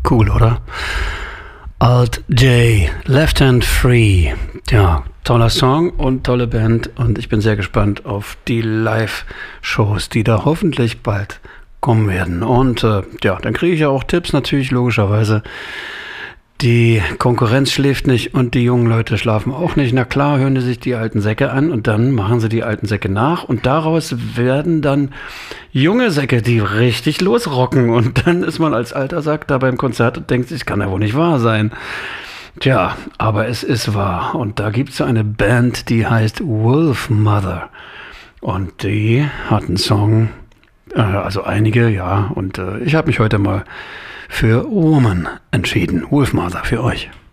Cool, oder? Alt J, Left Hand Free. Ja, toller Song und tolle Band. Und ich bin sehr gespannt auf die Live-Shows, die da hoffentlich bald kommen werden. Und ja, dann kriege ich ja auch Tipps natürlich, logischerweise. Die Konkurrenz schläft nicht und die jungen Leute schlafen auch nicht. Na klar, hören die sich die alten Säcke an und dann machen sie die alten Säcke nach und daraus werden dann junge Säcke, die richtig losrocken und dann ist man als alter Sack da beim Konzert und denkt sich, kann ja wohl nicht wahr sein. Tja, aber es ist wahr und da gibt es eine Band, die heißt Wolfmother und die hat einen Song, also einige, ja, und ich habe mich heute mal für Woman entschieden. Wolfmother für euch.